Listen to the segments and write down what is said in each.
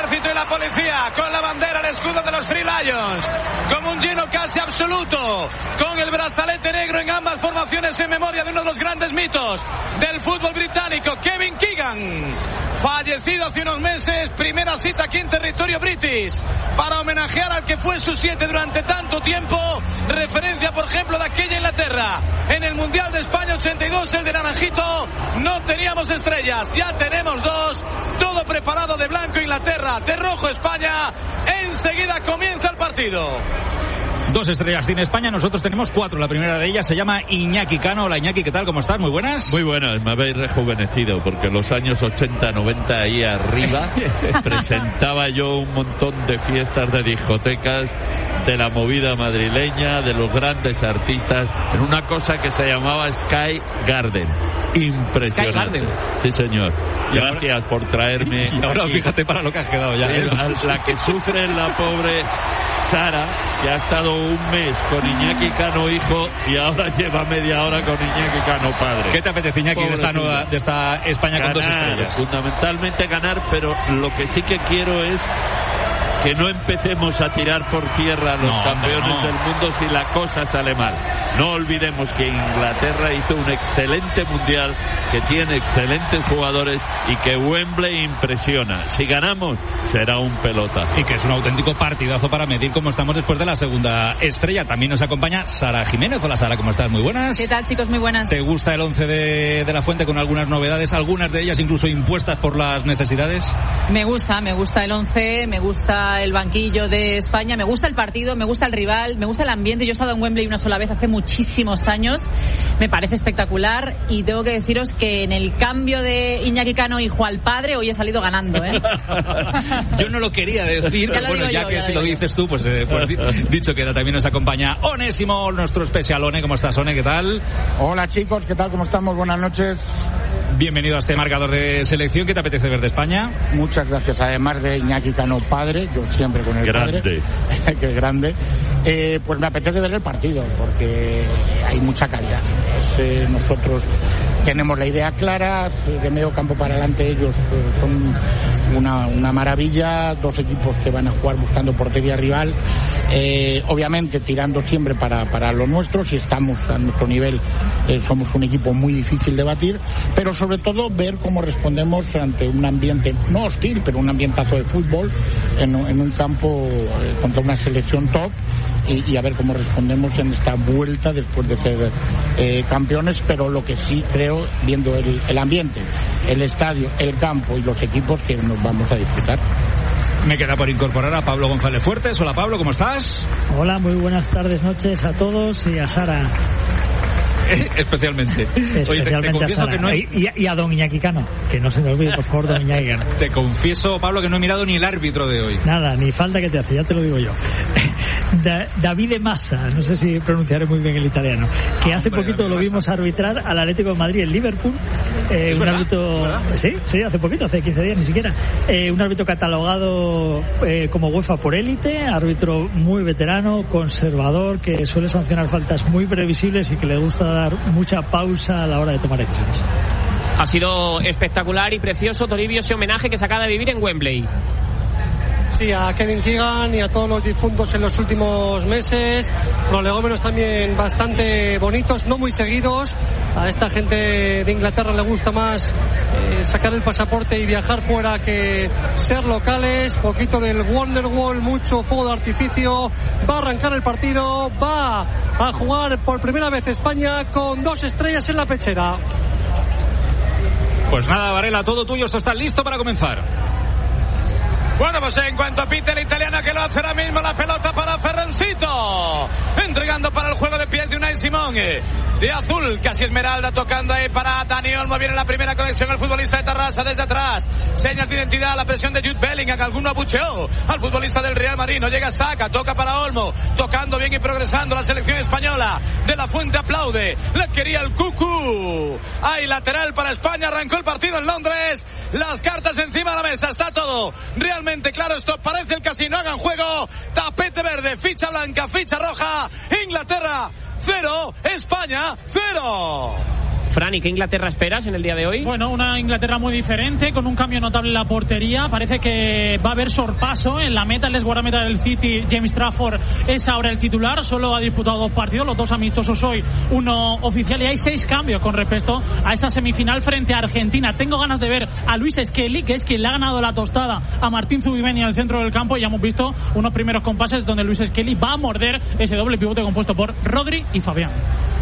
ejército y la policía, con la bandera, el escudo de los Three Lions, con un lleno casi absoluto, con el brazalete negro en ambas formaciones en memoria de uno de los grandes mitos del fútbol británico, Kevin Keegan, fallecido hace unos meses. Primera cita aquí en territorio british para homenajear al que fue su 7 durante tanto tiempo. Referencia, por ejemplo, de aquella Inglaterra en el Mundial de España 82, el de naranjito. No teníamos estrellas, ya tenemos 2. Todo preparado de blanco Inglaterra, de rojo España. Enseguida comienza el partido. 2 estrellas tiene España, nosotros tenemos 4. La primera de ellas se llama Iñaki Cano. Hola Iñaki, ¿qué tal? ¿Cómo estás? Muy buenas. Muy buenas, me habéis rejuvenecido porque en los años 80, 90 ahí arriba presentaba yo un montón de fiestas de discotecas, de la movida madrileña, de los grandes artistas, en una cosa que se llamaba Sky Garden. Impresionante. Sky Garden. Sí, señor. Gracias por traerme. Y ahora aquí, fíjate para lo que has quedado ya. La que sufre la pobre Sara, que ha estado un mes con Iñaki Cano hijo y ahora lleva media hora con Iñaki Cano padre. ¿Qué te apetece, Iñaki, de esta España ganar, con 2 estrellas? Fundamentalmente ganar, pero lo que sí que quiero es que no empecemos a tirar por tierra a los campeones del mundo si la cosa sale mal. No olvidemos que Inglaterra hizo un excelente mundial, que tiene excelentes jugadores y que Wembley impresiona. Si ganamos, será un pelotazo. Y que es un auténtico partidazo para medir cómo estamos después de la segunda estrella. También nos acompaña Sara Jiménez. Hola Sara, ¿cómo estás? Muy buenas. ¿Qué tal, chicos? Muy buenas. ¿Te gusta el 11 de la Fuente con algunas novedades, algunas de ellas incluso impuestas por las necesidades? Me gusta el 11, me gusta el banquillo de España, me gusta el partido, me gusta el rival, me gusta el ambiente. Yo he estado en Wembley una sola vez hace muchísimos años, me parece espectacular y tengo que deciros que en el cambio de Iñaki Cano hijo al padre hoy he salido ganando, ¿eh? Yo no lo quería decir, pero bueno, ya que si lo dices tú, pues dicho queda. También nos acompaña Onésimo, nuestro especial One. ¿Cómo estás, One? ¿Qué tal? Hola chicos, ¿qué tal? ¿Cómo estamos? Buenas noches. Bienvenido a este marcador de selección. ¿Qué te apetece ver de España? Muchas gracias. Además de Iñaki Cano padre, yo siempre con el grande. Padre, que es grande, pues me apetece ver el partido porque hay mucha calidad. Nosotros tenemos la idea clara, de medio campo para adelante ellos son una maravilla, 2 equipos que van a jugar buscando portería rival, obviamente tirando siempre para lo nuestro. Si estamos a nuestro nivel, somos un equipo muy difícil de batir, pero sobre todo ver cómo respondemos ante un ambiente no hostil, pero un ambientazo de fútbol en un campo contra una selección top, y a ver cómo respondemos en esta vuelta después de ser campeones. Pero lo que sí creo, viendo el ambiente, el estadio, el campo y los equipos, que nos vamos a disfrutar. Me queda por incorporar a Pablo González Fuertes. Hola Pablo, ¿cómo estás? Hola, muy buenas tardes, noches a todos y a Sara. Especialmente. Oye, te confieso que no y a don Iñaki Cano, que no se me olvide, por favor, don Iñaki Cano. Te confieso, Pablo, que no he mirado ni el árbitro de hoy. Nada, ni falta que te hace, ya te lo digo yo. Davide Massa, no sé si pronunciaré muy bien el italiano, que hace poquito lo vimos arbitrar al Atlético de Madrid en Liverpool. Un árbitro, sí, hace poquito, hace 15 días ni siquiera. Un árbitro catalogado como UEFA por élite, árbitro muy veterano, conservador, que suele sancionar faltas muy previsibles y que le gusta dar mucha pausa a la hora de tomar decisiones. Ha sido espectacular y precioso, Toribio, ese homenaje que se acaba de vivir en Wembley. Sí, a Kevin Keegan y a todos los difuntos en los últimos meses, prolegómenos también bastante bonitos, no muy seguidos. A esta gente de Inglaterra le gusta más sacar el pasaporte y viajar fuera que ser locales. Poquito del Wonderwall, mucho fuego de artificio. Va a arrancar el partido, va a jugar por primera vez España con 2 estrellas en la pechera. Pues nada, Varela, todo tuyo, esto está listo para comenzar. Bueno, pues en cuanto pite el italiano, que lo hace ahora mismo, la pelota para Ferrancito, entregando para el juego de pies de Unai Simón, de azul, casi esmeralda, tocando ahí para Dani Olmo. Viene la primera conexión, el futbolista de Tarrasa desde atrás, señas de identidad, la presión de Jude Bellingham, alguno abucheó al futbolista del Real Madrid, no llega Saka, toca para Olmo, tocando bien y progresando la selección española. De la Fuente aplaude, le quería el Cucú. Hay lateral para España, arrancó el partido en Londres, las cartas encima de la mesa, está todo realmente claro. Esto parece el casino, hagan juego, tapete verde, ficha blanca, ficha roja. Inglaterra 0, España 0. Fran, ¿y qué Inglaterra esperas en el día de hoy? Bueno, una Inglaterra muy diferente, con un cambio notable en la portería. Parece que va a haber sorpaso en la meta. El guardameta del City, James Trafford, es ahora el titular. Solo ha disputado 2 partidos, los 2 amistosos hoy, 1 oficial, y hay 6 cambios con respecto a esa semifinal frente a Argentina. Tengo ganas de ver a Luis Skelly, que es quien le ha ganado la tostada a Martín Zubimendi en el centro del campo, y ya hemos visto unos primeros compases donde Luis Skelly va a morder ese doble pivote compuesto por Rodri y Fabián.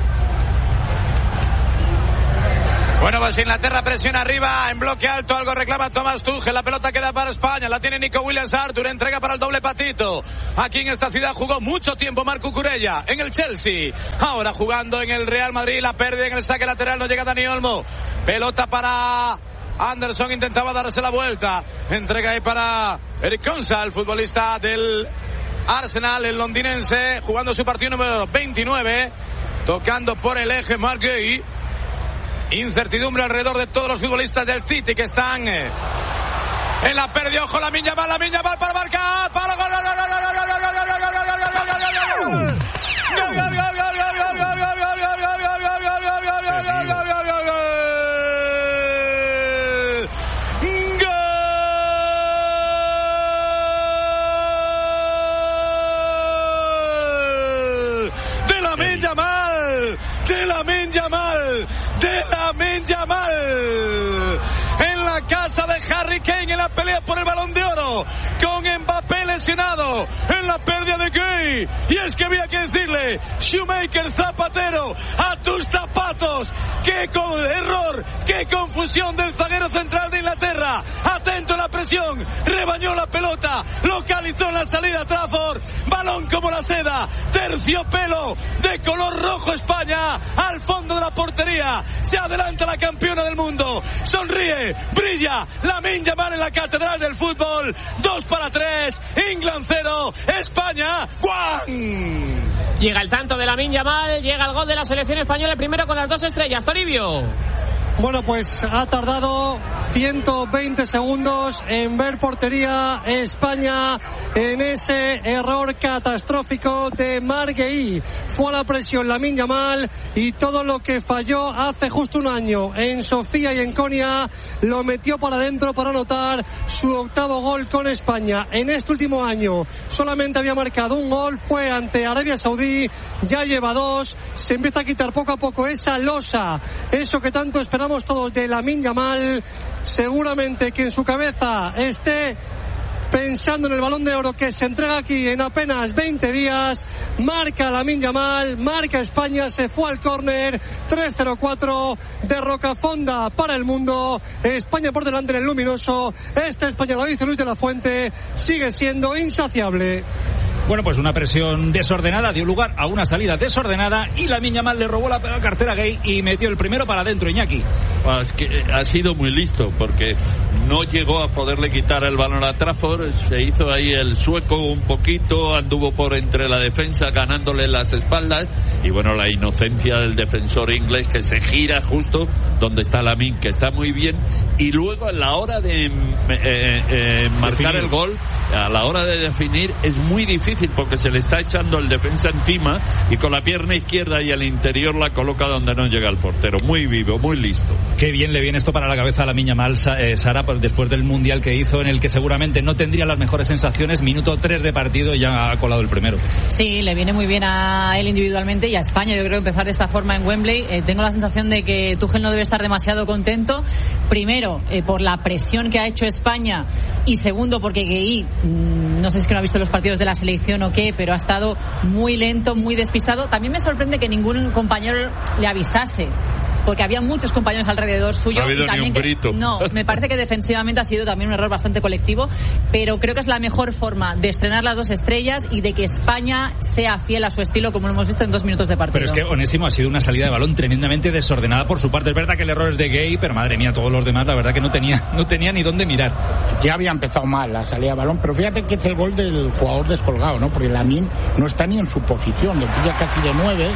Bueno, pues Inglaterra presiona arriba en bloque alto, algo reclama Thomas Tuchel, la pelota queda para España, la tiene Nico Williams-Arthur, entrega para el doble patito. Aquí en esta ciudad jugó mucho tiempo Marco Cucurella en el Chelsea, ahora jugando en el Real Madrid, la pérdida en el saque lateral, no llega Dani Olmo, pelota para Anderson, intentaba darse la vuelta, entrega ahí para Eric Konsa, el futbolista del Arsenal, el londinense, jugando su partido número 29, tocando por el eje Mark Guehi. Incertidumbre alrededor de todos los futbolistas del City que están en la pérdida. Ojo, Lamine Yamal para marcar, para gol, gol, gol, gol, gol, gol, gol, gol, de Lamine Yamal en la casa de Harry Kane, en la pelea por el Balón de Oro, con Mbappé lesionado, en la pérdida de Gueye, y es que había que decirle: Shoemaker, zapatero, a tus zapatos. Qué error, qué confusión del zaguero central de Inglaterra, atento a la presión, rebañó la pelota, localizó en la salida Trafford, balón como la seda, terciopelo de color rojo España, al fondo de la portería, se adelanta la campeona del mundo, sonríe, brilla, Lamine Yamal en la catedral del fútbol. 2-3, England 0, España 1. Llega el tanto de Lamine Yamal, llega el gol de la selección española, el primero con las 2 estrellas. Toribio. Bueno, pues ha tardado 120 segundos en ver portería España en ese error catastrófico de Marc Guehi. Fue a la presión Lamine Yamal y todo lo que falló hace justo un año en Sofía y en Konya lo metió para adentro para anotar su 8º gol con España. En este último año solamente había marcado un gol, fue ante Arabia Saudí, ya lleva 2, se empieza a quitar poco a poco esa losa, eso que tanto esperamos todos de Lamine Yamal. Seguramente que en su cabeza esté pensando en el Balón de Oro que se entrega aquí en apenas 20 días. Marca Lamine Yamal, marca España, se fue al córner. 3-0-4 de Rocafonda para el mundo. España por delante en el luminoso. Esta España, lo dice Luis de la Fuente, sigue siendo insaciable. Bueno, pues una presión desordenada dio lugar a una salida desordenada y Lamine Yamal le robó la cartera a Gueye y metió el primero para adentro, Iñaki. Es que ha sido muy listo porque no llegó a poderle quitar el balón a Trafford, se hizo ahí el sueco un poquito, anduvo por entre la defensa ganándole las espaldas y bueno, la inocencia del defensor inglés que se gira justo donde está Lamine, que está muy bien, y luego a la hora de marcar el gol, a la hora de definir es muy difícil porque se le está echando el defensa encima y con la pierna izquierda y el interior la coloca donde no llega el portero. Muy vivo, muy listo. Qué bien le viene esto para la cabeza a Lamine Yamal, Sara, después del mundial que hizo, en el que seguramente no tendría las mejores sensaciones. Minuto 3 de partido y ya ha colado el primero. Sí, le viene muy bien a él individualmente y a España. Yo creo que empezar de esta forma en Wembley, tengo la sensación de que Tuchel no debe estar demasiado contento. Primero, por la presión que ha hecho España, y segundo, porque Guehi, no sé si es que no ha visto los partidos de la selección o qué, pero ha estado muy lento, muy despistado. También me sorprende que ningún compañero le avisase, porque había muchos compañeros alrededor suyo. No ha habido y también ni un grito. No, me parece que defensivamente ha sido también un error bastante colectivo, pero creo que es la mejor forma de estrenar las 2 estrellas y de que España sea fiel a su estilo, como lo hemos visto en 2 minutos de partido. Pero es que Onésimo, ha sido una salida de balón tremendamente desordenada por su parte. Es verdad que el error es de Gueye, pero madre mía, todos los demás la verdad que no tenía ni dónde mirar. Ya había empezado mal la salida de balón, pero fíjate que es el gol del jugador descolgado, ¿no? Porque Lamine no está ni en su posición, le pilla casi de 9,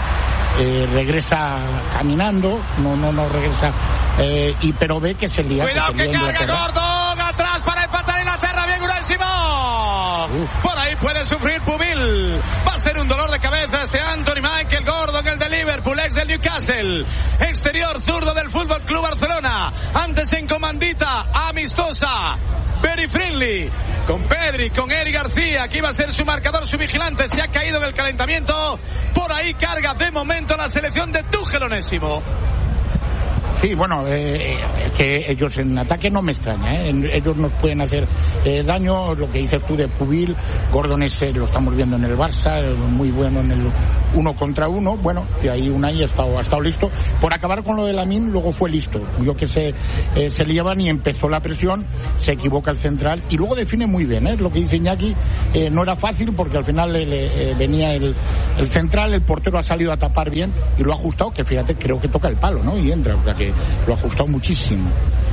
regresa caminando, no regresa, pero ve que se lía. Cuidado que carga Gordon atrás para empatar Inglaterra. Bien, Unai Simón. Por ahí puede sufrir Pubil. Va a ser un dolor de cabeza este Anthony Michael Gordon, el de Liverpool. Liverpool, ex del Newcastle, exterior zurdo del Fútbol Club Barcelona, antes en comandita amistosa, very friendly, con Pedri, con Eric García, que iba a ser su marcador, su vigilante, se ha caído en el calentamiento, por ahí carga de momento la selección de Tuchel, Onésimo. Sí, bueno, es que ellos en ataque no me extraña, ellos nos pueden hacer daño. Lo que dices tú de Pubil, Gordon lo estamos viendo en el Barça, muy bueno en el 1 contra 1, bueno, y ahí Unai ha estado listo. Por acabar con lo de Lamine, luego fue listo, vio que se liaban y empezó la presión, se equivoca el central y luego define muy bien, lo que dice Iñaki, no era fácil porque al final venía el central, el portero ha salido a tapar bien y lo ha ajustado, que fíjate, creo que toca el palo, ¿no? Y entra, o sea que lo ha ajustado muchísimo.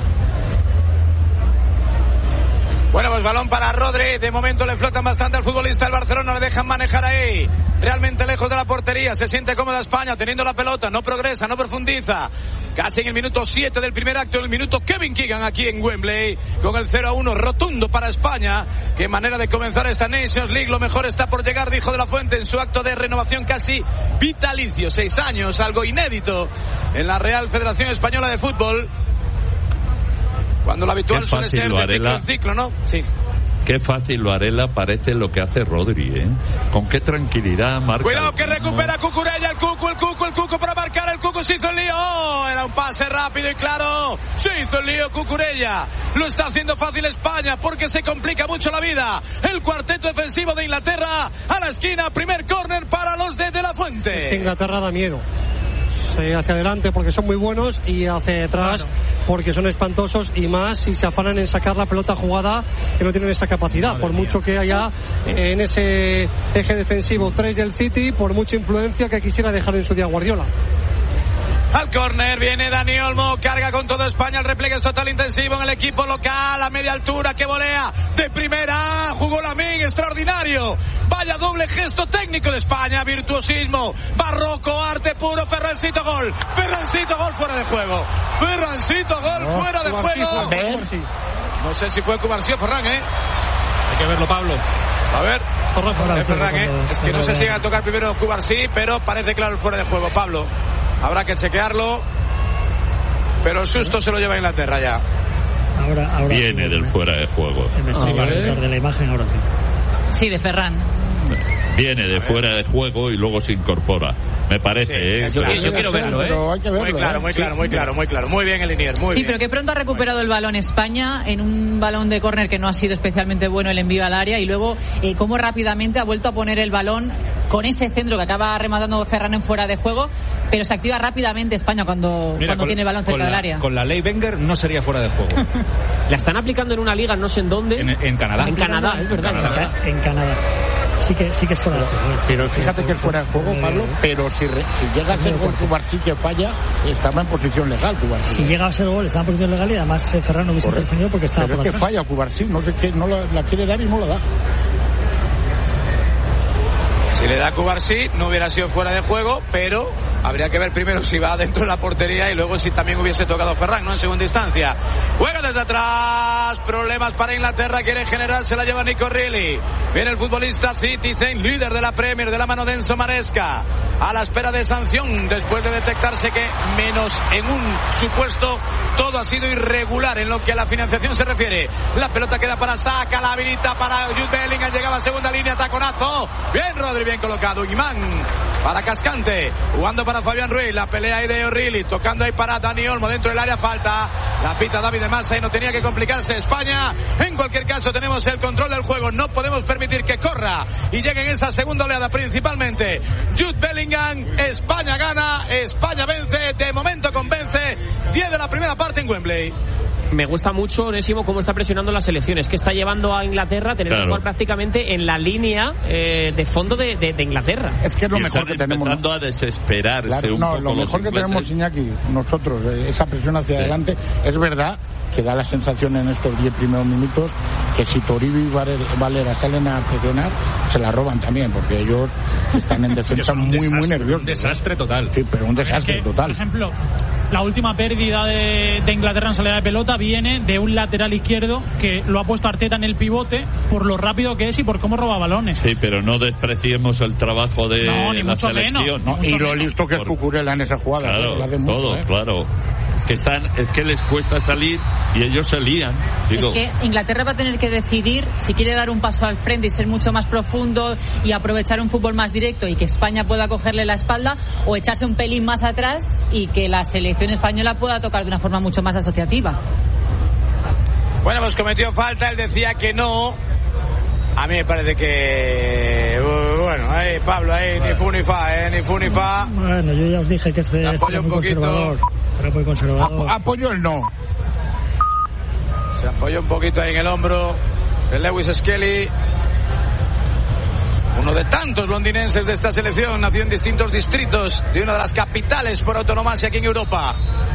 Bueno, pues balón para Rodri. De momento le flotan bastante al futbolista del Barcelona. Le dejan manejar ahí. Realmente lejos de la portería. Se siente cómoda España teniendo la pelota. No progresa, no profundiza. Casi en el minuto 7 del primer acto. El minuto Kevin Keegan aquí en Wembley. Con el 0-1 rotundo para España. Qué manera de comenzar esta Nations League. Lo mejor está por llegar, dijo De La Fuente en su acto de renovación casi vitalicio. 6 años, algo inédito en la Real Federación Española de Fútbol. Cuando lo habitual suele ser de ciclo en ciclo, ¿no? Sí. Qué fácil Varela parece lo que hace Rodri, ¿eh? Con qué tranquilidad marca. Cuidado que recupera Cucurella, el Cucu para marcar, el Cucu se hizo el lío. Oh, era un pase rápido y claro. Se hizo el lío Cucurella. Lo está haciendo fácil España porque se complica mucho la vida. El cuarteto defensivo de Inglaterra a la esquina, primer córner para los de La Fuente. Es que Inglaterra da miedo. Hacia adelante porque son muy buenos y hacia detrás porque son espantosos, y más si se afanan en sacar la pelota jugada, que no tienen esa capacidad. Madre por mía. Mucho que haya en ese eje defensivo 3 del City, por mucha influencia que quisiera dejar en su día Guardiola. Al córner viene Dani Olmo, carga con toda España, el repliegue es total intensivo en el equipo local, a media altura, que volea de primera, jugó Lamine, extraordinario, vaya doble gesto técnico de España, virtuosismo, barroco, arte puro, Ferrancito gol fuera de juego, fuera de juego, no sé si fue Cubarsí o Ferran, hay que verlo, Pablo. A ver, Ferran, es que no sé si llega a tocar primero Cubarsí, pero parece claro el fuera de juego, Pablo. Habrá que chequearlo, pero el susto se lo lleva a Inglaterra ya. Ahora viene sí, del fuera de juego. De la imagen ahora sí. Sí, de Ferran. Viene de fuera de juego y luego se incorpora. Me parece, sí, yo quiero verlo, pero hay que verlo. Muy claro. Muy bien el Liniers, muy bien. Sí, pero que pronto ha recuperado el balón España en un balón de córner que no ha sido especialmente bueno el envío al área, y luego cómo rápidamente ha vuelto a poner el balón con ese centro que acaba rematando Ferran en fuera de juego, pero se activa rápidamente España cuando tiene el balón cerca del área. Con la ley Wenger no sería fuera de juego. La están aplicando en una liga, no sé en dónde. En Canadá. En Canadá, es verdad. En Canadá. Sí que es fuera de juego. Pero fíjate que es fuera de juego, Pablo, pero si llega a ser gol Cubarsí que falla, estaba en posición legal Cubarsí. Si llega a ser gol, estaba en posición legal, y además Ferran no hubiese intervenido porque estaba pero por atrás. Pero es que falla Cubarsí, no sé qué, no la quiere dar y no la da. Si le da Cubarsí no hubiera sido fuera de juego, pero habría que ver primero si va dentro de la portería y luego si también hubiese tocado Ferran, ¿no? En segunda instancia. Juega desde atrás, problemas para Inglaterra, quiere generar, se la lleva Nico Reilly. Viene el futbolista Citizen, líder de la Premier, de la mano de Enzo Maresca, a la espera de sanción después de detectarse que menos en un supuesto todo ha sido irregular en lo que a la financiación se refiere. La pelota queda para Saka, la habilita para Jude Bellingham, llegaba a segunda línea, taconazo, bien Rodri, bien colocado, Guimán para Cascante, jugando para Fabián Ruiz, la pelea ahí de O'Reilly, tocando ahí para Dani Olmo dentro del área, falta, la pita David de Massa y no tenía que complicarse España. En cualquier caso tenemos el control del juego, no podemos permitir que corra y llegue en esa segunda oleada principalmente Jude Bellingham. España gana, España vence, de momento convence, 10 de la primera parte en Wembley. Me gusta mucho, Onésimo, cómo está presionando las selecciones, que está llevando a Inglaterra a tener que jugar prácticamente en la línea de fondo de Inglaterra. Es que es lo mejor que tenemos. Empezando a desesperarse un poco. Lo mejor que tenemos, Iñaki, nosotros, esa presión hacia adelante, es verdad que da la sensación en estos 10 primeros minutos que si Toribio y Valera salen a presionar, se la roban también, porque ellos están en defensa muy nerviosos. Un desastre total. Sí, pero un desastre total. Por ejemplo, la última pérdida de Inglaterra en salida de pelota viene de un lateral izquierdo que lo ha puesto Arteta en el pivote por lo rápido que es y por cómo roba balones. Sí, pero no despreciemos el trabajo de la selección. Y lo listo que es Cucurella en esa jugada. Claro, claro. Es que les cuesta salir y ellos se lían. Digo. Es que Inglaterra va a tener que decidir si quiere dar un paso al frente y ser mucho más profundo y aprovechar un fútbol más directo y que España pueda cogerle la espalda, o echarse un pelín más atrás y que la selección española pueda tocar de una forma mucho más asociativa. Bueno, pues cometió falta, él decía que no. A mí me parece que... Bueno, ahí Pablo, ahí ni fu ni fa, ni fu ni fa. Bueno, yo ya os dije que este era muy conservador. Era muy conservador. Apoyo el no. Se apoyó un poquito ahí en el hombro de Lewis Skelly. Uno de tantos londinenses de esta selección, nació en distintos distritos de una de las capitales por autonomía aquí en Europa.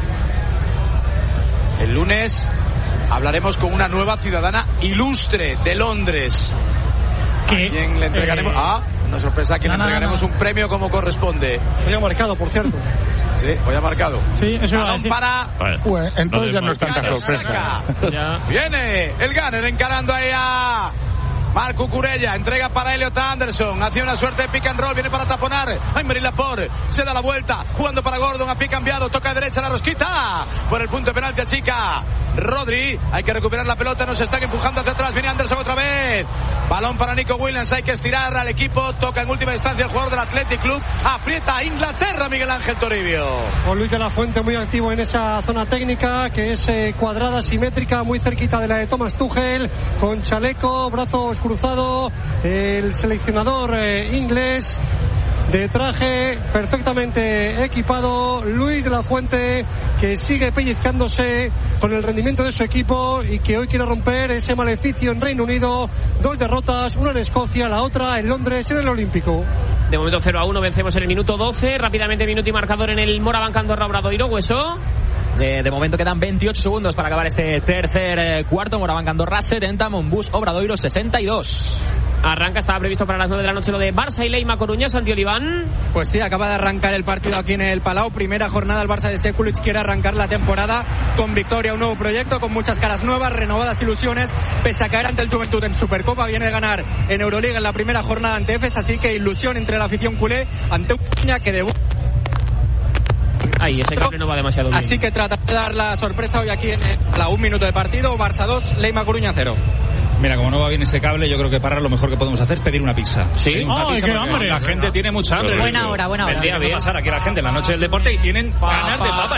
El lunes hablaremos con una nueva ciudadana ilustre de Londres. ¿A quién le entregaremos? Una sorpresa, a quien le entregaremos un premio como corresponde. Hoy ha marcado, por cierto. Sí, hoy ha marcado. Sí, eso balón para... Pues entonces ya no es tanta sorpresa. Viene el Gunner encarando ahí a Marc Cucurella, entrega para Elliot Anderson, hace una suerte de pick and roll, viene para taponar Aymeric Laporte, se da la vuelta, jugando para Gordon, a pie cambiado, toca de derecha la rosquita, por el punto de penalti a chica Rodri, hay que recuperar la pelota, nos están empujando hacia atrás, viene Anderson otra vez, balón para Nico Williams, hay que estirar al equipo, toca en última instancia el jugador del Athletic Club, aprieta a Inglaterra Miguel Ángel Toribio. Con Luis de la Fuente muy activo en esa zona técnica, que es cuadrada, simétrica, muy cerquita de la de Thomas Tuchel, con chaleco, brazos cruzado, el seleccionador inglés de traje perfectamente equipado, Luis de la Fuente, que sigue pellizcándose con el rendimiento de su equipo y que hoy quiere romper ese maleficio en Reino Unido. 2 derrotas, una en Escocia, la otra en Londres en el Olímpico. De momento 0-1, vencemos en el minuto 12. Rápidamente minuto y marcador en el Moraván Andorra Obradoiro. Hueso. De momento quedan 28 segundos para acabar este tercer cuarto. Moraván Andorra 70, Monbus Obradoiro 62. Arranca, estaba previsto para las 9 de la noche lo de Barça y Leima Coruña, Santi Oliván. Pues sí, acaba de arrancar el partido aquí en el Palau. Primera jornada, el Barça de Sekulic quiere arrancar la temporada con victoria, un nuevo proyecto, con muchas caras nuevas, renovadas ilusiones, pese a caer ante el Juventud en Supercopa. Viene de ganar en Euroliga en la primera jornada ante Efes, así que ilusión entre la afición culé ante un Coruña que debuta. Ahí, ese cable no va demasiado bien. Así que trata de dar la sorpresa hoy aquí en la 1 minuto de partido. Barça 2, Leima Coruña 0. Mira, como no va bien ese cable, yo creo que para lo mejor que podemos hacer es pedir una pizza. Sí. ¡Qué hambre! La gente tiene mucha hambre. Buena hora. Vendría bien pasar aquí la gente en la noche del deporte y tienen ganas de Papa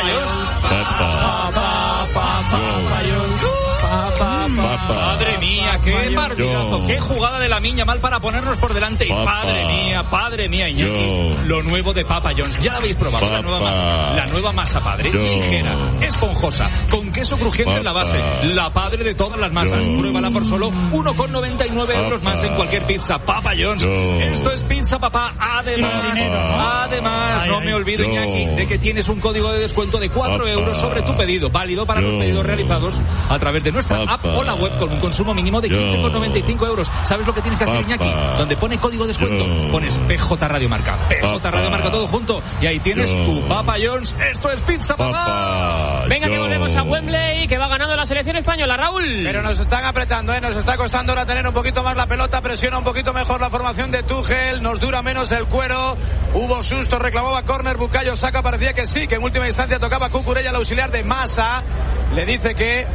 John's. Madre mía, qué partidazo, qué jugada de la Miña mal para ponernos por delante. Y padre mía, Iñaki, lo nuevo de Papa John's. Ya lo habéis probado, la nueva masa padre, ligera, esponjosa, con queso crujiente en la base, la padre de todas las masas. Pruébala por solo 1,99 euros más en cualquier pizza. Papa John's. Esto es Pizza Papá. Además, no me olvido, Iñaki, de que tienes un código de descuento de 4 euros sobre tu pedido, válido para los pedidos realizados a través de nuestra app o la web con un consumo mínimo de 15,95 euros. ¿Sabes lo que tienes que hacer, Iñaki? Donde pone código descuento, pones PJ Radio Marca. PJ Radio Marca todo junto y ahí tienes tu Papa John's. Esto es Pizza Papá. Venga, que volvemos a Wembley, que va ganando la selección española, Raúl. Pero nos están apretando, nos está costando ahora tener un poquito más la pelota, presiona un poquito mejor la formación de Tuchel, nos dura menos el cuero, hubo susto, reclamaba córner, Bukayo Saka, parecía que sí, que en última instancia tocaba Cucurella, el auxiliar de Massa, le dice que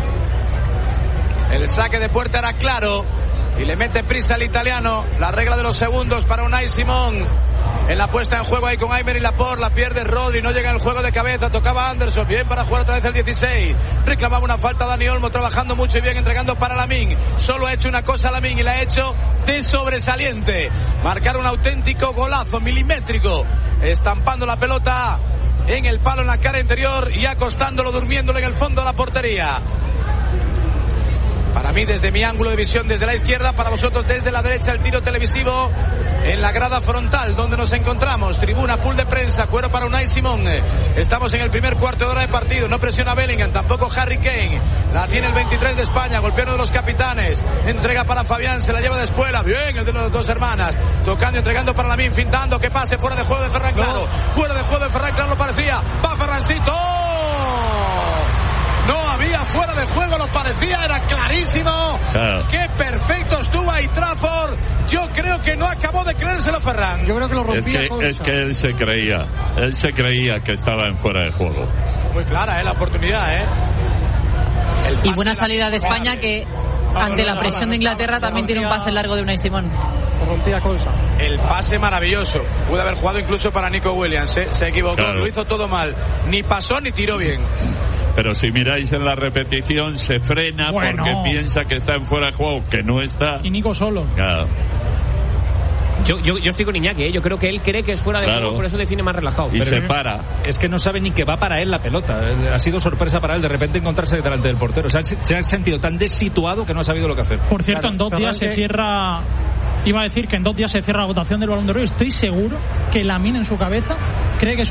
el saque de puerta era claro y le mete prisa al italiano. La regla de los segundos para Unai Simón en la puesta en juego ahí con Aymeric Laporte, la pierde Rodri, no llega en el juego de cabeza, tocaba Anderson, bien para jugar otra vez el 16, reclamaba una falta Dani Olmo, trabajando mucho y bien, entregando para Lamine, solo ha hecho una cosa Lamine y la ha hecho de sobresaliente, marcar un auténtico golazo milimétrico, estampando la pelota en el palo, en la cara interior y acostándolo, durmiéndolo en el fondo de la portería. Para mí, desde mi ángulo de visión, desde la izquierda, para vosotros desde la derecha, el tiro televisivo en la grada frontal, donde nos encontramos. Tribuna, pool de prensa, cuero para Unai Simón. Estamos en el primer cuarto de hora de partido. No presiona Bellingham, tampoco Harry Kane. La tiene el 23 de España, golpeando de los capitanes. Entrega para Fabián, se la lleva de Espuela. Bien, el de las dos hermanas. Tocando, entregando para Lamine, fintando. Que pase fuera de juego de Ferran Claro. Fuera de juego de Ferran Claro, lo parecía. Va Ferrancito. No había fuera de juego, lo parecía, era clarísimo. Claro. Qué perfecto estuvo ahí Trafford. Yo creo que no acabó de creérselo Ferran. Yo creo que lo rompía. Es que él se creía que estaba en fuera de juego. Muy clara, la oportunidad, Y buena salida de España, que ante la presión de Inglaterra también tiene un pase largo de Unai Simón. Rompía Consa. El pase maravilloso. Pudo haber jugado incluso para Nico Williams, se equivocó, claro. Lo hizo todo mal. Ni pasó ni tiró bien. Pero si miráis en la repetición, se frena porque piensa que está en fuera de juego, que no está. Y Nico solo. Claro. Yo estoy con Iñaki, yo creo que él cree que es fuera de juego, por eso define más relajado. Y se para. Es que no sabe ni que va para él la pelota. Ha sido sorpresa para él de repente encontrarse delante del portero. O sea, se ha sentido tan desituado que no ha sabido lo que hacer. Por cierto, en 2 días se cierra... Iba a decir que en 2 días se cierra la votación del Balón de Oro. Estoy seguro que Lamine en su cabeza cree que